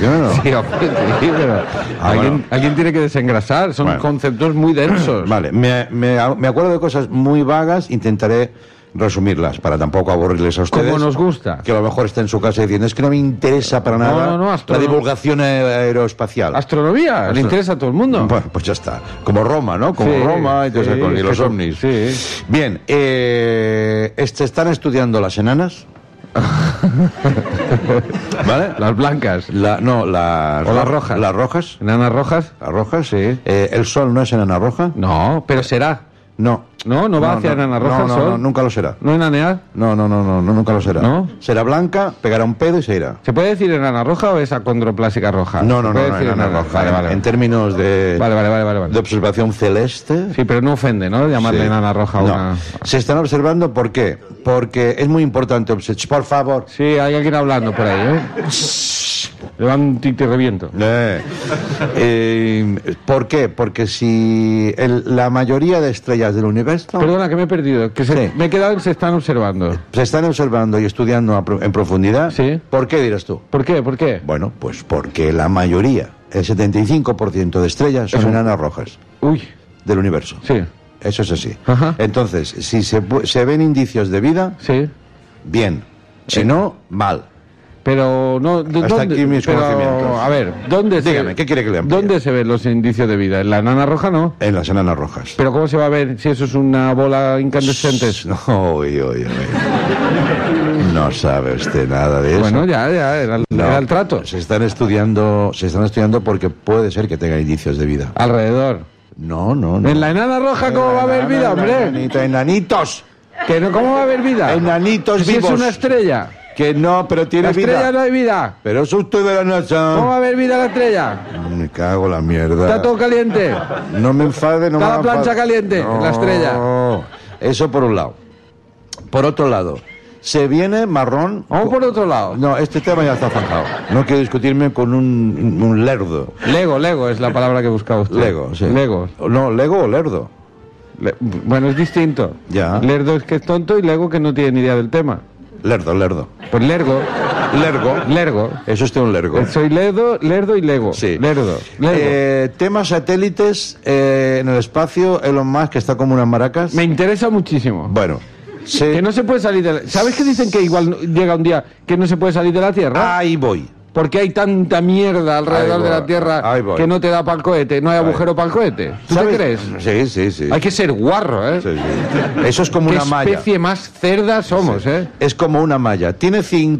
no? Sí, hombre, sí, pero alguien tiene que desengrasar. Son conceptos muy densos. Vale, me acuerdo de cosas muy vagas, intentaré resumirlas para tampoco aburrirles a ustedes. Como nos gusta. Que a lo mejor está en su casa diciendo, es que no me interesa para nada la divulgación aeroespacial. Astronomía, le interesa a todo el mundo. Bueno, pues ya está. Como Roma, ¿no? Como Roma y los ovnis. Sí. Bien, ¿están estudiando las enanas? ¿Vale? Las blancas. O las rojas. ¿Las rojas? ¿Enanas rojas? ¿Las rojas? Sí. ¿El sol no es enana roja? No, pero será. No. ¿No va hacia enana roja el sol? No, nunca lo será. ¿No enanear? No, nunca lo será. ¿No? Será blanca, pegará un pedo y se irá. ¿Se puede decir enana roja o es acondroplásica roja? No, enana roja. Vale. En términos de Vale. de observación celeste. Sí, pero no ofende, ¿no? Llamarle enana roja a una... Se están observando, ¿por qué? Porque es muy importante observar. Por favor. Sí, hay alguien hablando por ahí, ¿eh? Le van un tic y reviento. ¿Por qué? Porque si la mayoría de estrellas del universo... Perdona, que me he perdido. Me he quedado en se están observando. Se están observando y estudiando en profundidad. Sí. ¿Por qué dirás tú? ¿Por qué? Bueno, pues porque la mayoría, el 75% de estrellas son enanas rojas. Uy. Del universo. Sí. Eso es así. Ajá. Entonces, si se ven indicios de vida, sí, bien. Si no, mal. Pero no... Hasta aquí mis conocimientos. A ver, Dígame, ¿qué quiere que le amplíe? ¿Dónde se ven los indicios de vida? ¿En la enana roja no? En las enanas rojas. ¿Pero cómo se va a ver si eso es una bola incandescente? Oye. No sabe usted nada de eso. Bueno, ya, era el trato. Se están estudiando porque puede ser que tenga indicios de vida. Alrededor. No. ¿En la enana roja cómo va a haber vida, hombre? Enanitos. ¿Cómo va a haber vida? Enanitos si vivos. es una estrella. Que no, pero tiene vida. La estrella no hay vida. Pero eso usted de la NASA. ¿Cómo va a haber vida la estrella? Me cago en la mierda. Está todo caliente. No me enfade, no me enfade. Está la plancha caliente, la estrella. Eso por un lado. Por otro lado, se viene marrón. Vamos por otro lado. No, este tema ya está zanjado. No quiero discutirme con un lerdo. Lego es la palabra que buscaba usted. Lego, sí. Lego. No, lego o lerdo. Bueno, es distinto. Ya. Lerdo es que es tonto y lego que no tiene ni idea del tema. Lerdo. Pues lergo. Eso es un lergo. Soy lerdo y lego. Sí. Lerdo. Temas satélites en el espacio, Elon Musk está como unas maracas. Me interesa muchísimo. Bueno. Sí. Que no se puede salir de la... ¿Sabes que dicen que igual llega un día que no se puede salir de la Tierra? Ahí voy. Porque hay tanta mierda alrededor de la Tierra que no te da para el cohete, no hay agujero para el cohete. ¿Tú te crees? Sí. Hay que ser guarro, ¿eh? Sí. Eso es como una malla. ¿Qué especie más cerda somos, eh? Es como una malla. Tiene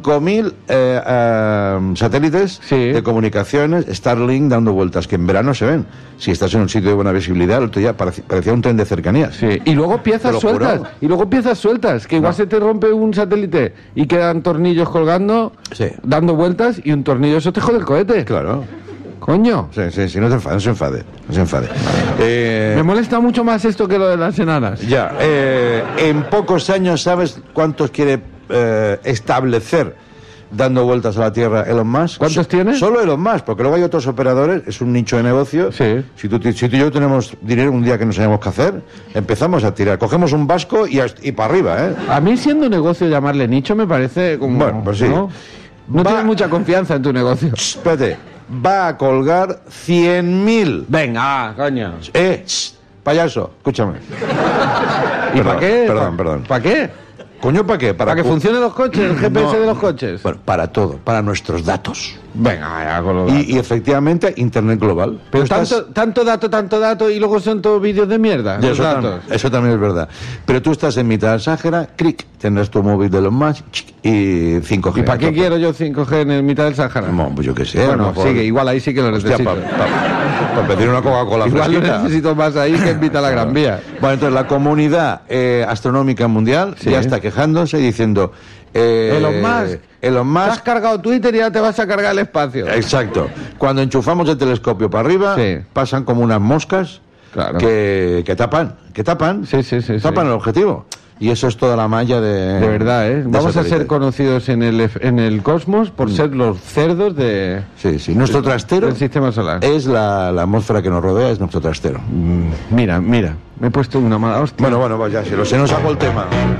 5.000 satélites de comunicaciones, Starlink dando vueltas, que en verano se ven. Si estás en un sitio de buena visibilidad, el otro día parecía un tren de cercanías. Sí. Y luego piezas sueltas. Que igual se te rompe un satélite y quedan tornillos colgando, dando vueltas y un tornillo, eso te jode el cohete. Claro. Coño. Sí, no se enfade. Me molesta mucho más esto que lo de las enanas. Ya. En pocos años, ¿sabes cuántos quiere establecer dando vueltas a la Tierra Elon Musk? ¿Cuántos tiene? Solo Elon Musk, porque luego hay otros operadores, es un nicho de negocio. Sí. Si tú y yo tenemos dinero un día que no sabemos qué hacer, empezamos a tirar. Cogemos un vasco y para arriba, ¿eh? A mí, siendo negocio llamarle nicho, me parece como... Bueno, pues sí. No tienes mucha confianza en tu negocio. Espérate, va a colgar 100.000. Venga, coño. Payaso, escúchame. ¿Y para qué? Perdón. ¿Para qué? Coño, ¿para qué? ¿Para que funcionen los coches, el GPS de los coches? Bueno, para todo, para nuestros datos. Venga, ya con los datos. Y efectivamente, Internet global. Pero tanto dato, y luego son todos vídeos de mierda. Eso también es verdad. Pero tú estás en mitad del Sáhara, tendrás tu móvil de los más y 5G. ¿Y para qué quiero yo 5G en mitad del Sáhara? No, pues yo qué sé. Bueno, igual ahí sí que lo necesito. Para pedir una Coca-Cola igual fresquita. Lo necesito más ahí que en mitad de la Gran Vía. Bueno, entonces la comunidad astronómica mundial ya está quejándose y diciendo... Elon Musk. Te has cargado Twitter y ya te vas a cargar el espacio. Exacto. Cuando enchufamos el telescopio para arriba, pasan como unas moscas que tapan. Tapan el objetivo. Y eso es toda la malla de... De verdad, ¿eh? Vamos a ser conocidos en el cosmos por ser los cerdos de... Sí. Nuestro trastero... del sistema solar. Es la atmósfera que nos rodea, es nuestro trastero. Mira. Me he puesto una mala hostia. Bueno, ya, se nos hago el tema.